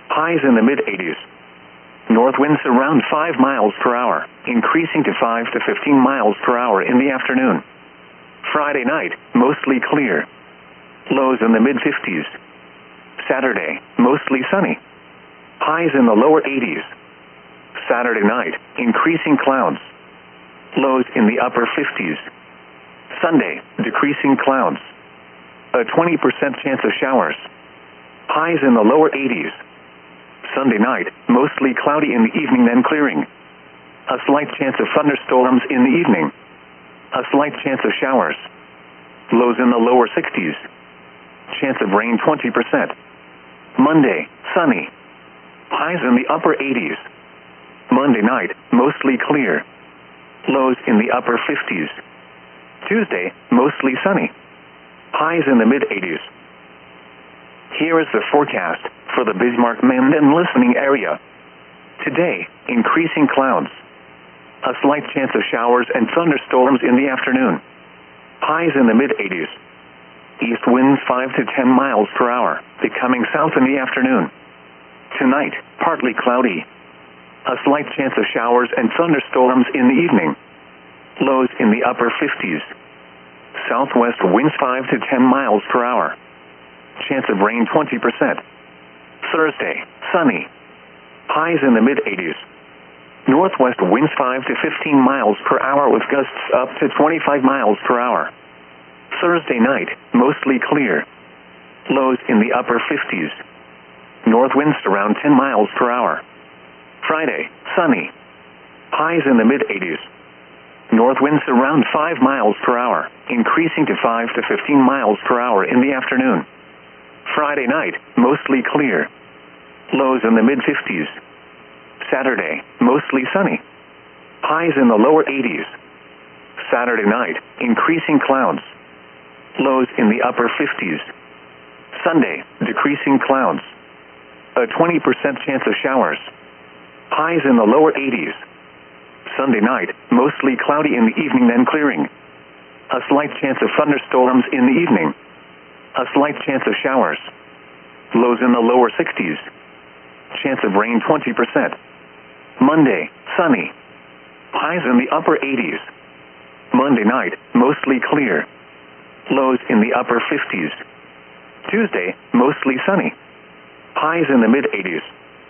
Highs in the mid-80s. North winds around 5 miles per hour, increasing to 5 to 15 miles per hour in the afternoon. Friday night, mostly clear. Lows in the mid-50s. Saturday, mostly sunny. Highs in the lower 80s. Saturday night, increasing clouds. Lows in the upper 50s. Sunday, decreasing clouds. A 20% chance of showers. Highs in the lower 80s. Sunday night, mostly cloudy in the evening, then clearing. A slight chance of thunderstorms in the evening. A slight chance of showers. Lows in the lower 60s. Chance of rain 20%. Monday, sunny. Highs in the upper 80s. Monday night, mostly clear. Lows in the upper 50s. Tuesday, mostly sunny. Highs in the mid-80s. Here is the forecast for the Bismarck-Menden listening area. Today, increasing clouds. A slight chance of showers and thunderstorms in the afternoon. Highs in the mid-80s. East winds 5 to 10 miles per hour, becoming south in the afternoon. Tonight, partly cloudy. A slight chance of showers and thunderstorms in the evening. Lows in the upper 50s. Southwest winds 5 to 10 miles per hour. Chance of rain 20%. Thursday, sunny. Highs in the mid-80s. Northwest winds 5 to 15 miles per hour with gusts up to 25 miles per hour. Thursday night, mostly clear. Lows in the upper 50s. North winds around 10 miles per hour. Friday, sunny. Highs in the mid-80s. North winds around 5 miles per hour, increasing to 5 to 15 miles per hour in the afternoon. Friday night, mostly clear. Lows in the mid-50s. Saturday, mostly sunny. Highs in the lower 80s. Saturday night, increasing clouds. Lows in the upper 50s. Sunday, decreasing clouds. A 20% chance of showers. Highs in the lower 80s. Sunday night, mostly cloudy in the evening, then clearing. A slight chance of thunderstorms in the evening. A slight chance of showers. Lows in the lower 60s. Chance of rain 20%. Monday, sunny. Highs in the upper 80s. Monday night, mostly clear. Lows in the upper 50s. Tuesday, mostly sunny. Highs in the mid-80s.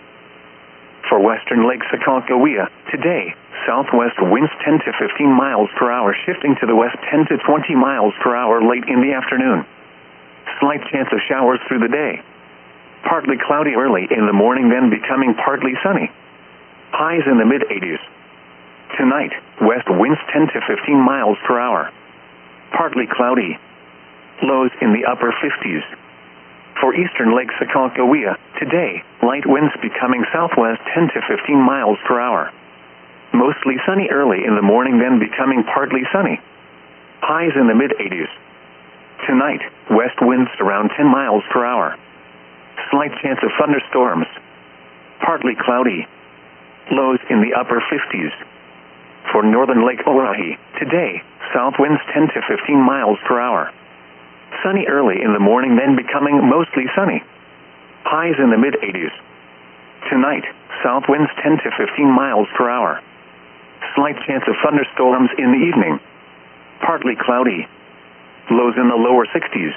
For western Lake Sakakawea, today, southwest winds 10 to 15 miles per hour, shifting to the west 10 to 20 miles per hour late in the afternoon. Slight chance of showers through the day. Partly cloudy early in the morning, then becoming partly sunny. Highs in the mid-80s. Tonight, west winds 10 to 15 miles per hour. Partly cloudy. Lows in the upper 50s. For eastern Lake Sakakawea, today, light winds becoming southwest 10 to 15 miles per hour. Mostly sunny early in the morning, then becoming partly sunny. Highs in the mid-80s. Tonight, west winds around 10 miles per hour. Slight chance of thunderstorms. Partly cloudy. Lows in the upper 50s. For northern Lake Orohi, today, south winds 10 to 15 miles per hour. Sunny early in the morning, then becoming mostly sunny. Highs in the mid-80s. Tonight, south winds 10 to 15 miles per hour. Slight chance of thunderstorms in the evening. Partly cloudy. Lows in the lower 60s.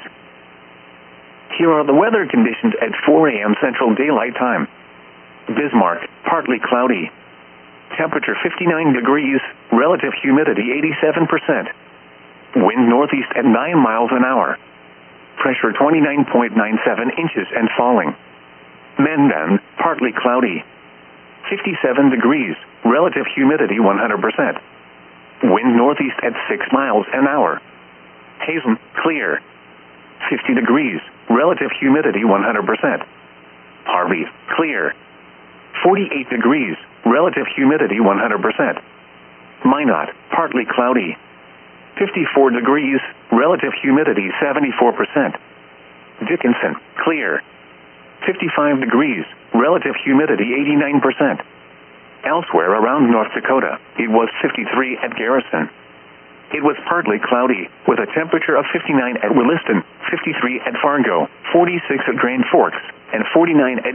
Here are the weather conditions at 4 a.m. Central Daylight Time. Bismarck, partly cloudy. Temperature 59 degrees, relative humidity 87%. Wind northeast at 9 miles an hour. Pressure 29.97 inches and falling. Menden, partly cloudy. 57 degrees, relative humidity 100%. Wind northeast at 6 miles an hour. Hazen, clear. 50 degrees, relative humidity 100%. Harvey, clear. 48 degrees, relative humidity 100%. Minot, partly cloudy. 54 degrees, relative humidity 74%. Dickinson, clear. 55 degrees, relative humidity 89%. Elsewhere around North Dakota, it was 53 at Garrison. It was partly cloudy, with a temperature of 59 at Williston, 53 at Fargo, 46 at Grand Forks, and 49 at